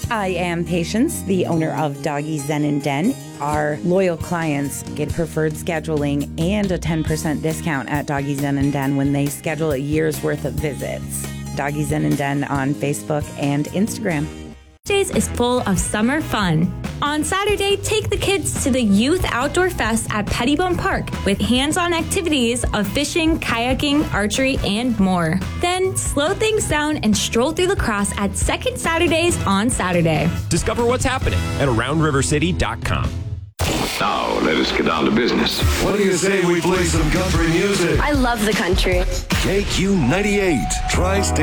I am Patience, the owner of Doggy Zen and Den. Our loyal clients get preferred scheduling and a 10% discount at Doggy Zen and Den when they schedule a year's worth of visits. Doggy Zen and Den on Facebook and Instagram. Days is full of summer fun. On Saturday, take the kids to the Youth Outdoor Fest at Pettibone Park with hands-on activities of fishing, kayaking, archery, and more. Then slow things down and stroll through La Crosse at Second Saturdays on Saturday. Discover what's happening at AroundRiverCity.com. Now, let us get down to business. What do you say we play some country music? I love the country. KQ98, Tri-State.